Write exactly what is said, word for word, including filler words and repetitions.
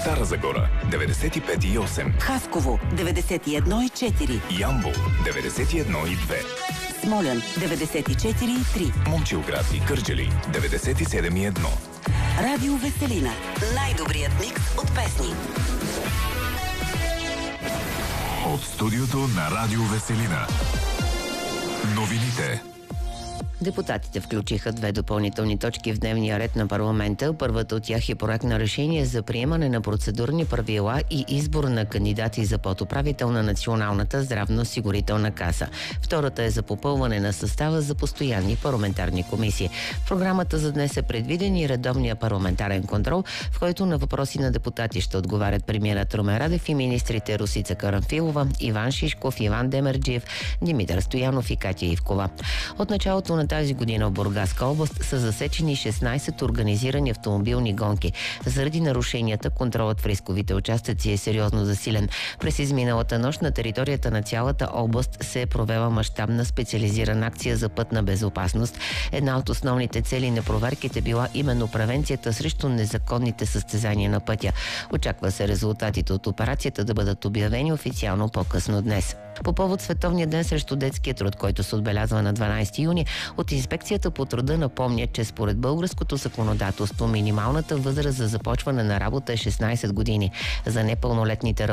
Стара Загора деветдесет и пет и осем, Хасково деветдесет и едно и четири, Ямбол деветдесет и едно и две, Смолян деветдесет и четири и три, Момчилград и Кърджали деветдесет и седем и едно. Радио Веселина. Най-добрият микс от песни. От студиото на Радио Веселина. Новините. Депутатите включиха две допълнителни точки в дневния ред на парламента. Първата от тях е проект на решение за приемане на процедурни правила и избор на кандидати за подуправител на Националната здравноосигурителна каса. Втората е за попълване на състава за постоянни парламентарни комисии. В програмата за днес е предвиден и редовния парламентарен контрол, в който на въпроси на депутати ще отговарят премиерът Румен Радев и министрите Росица Карамфилова, Иван Шишков, Иван Демерджиев, Димитър Стоянов и Катя Ивкова. От началото на тази година в Бургаска област са засечени шестнайсет организирани автомобилни гонки. Заради нарушенията, контролът в рисковите участъци е сериозно засилен. През изминалата нощ на територията на цялата област се е провела мащабна специализирана акция за пътна безопасност. Една от основните цели на проверките била именно превенцията срещу незаконните състезания на пътя. Очаква се резултатите от операцията да бъдат обявени официално по-късно днес. По повод Световния ден срещу детския труд, който се отбелязва на дванайсети юни, от Инспекцията по труда напомнят, че според българското законодателство минималната възраст за започване на работа е шестнайсет години. За непълнолетните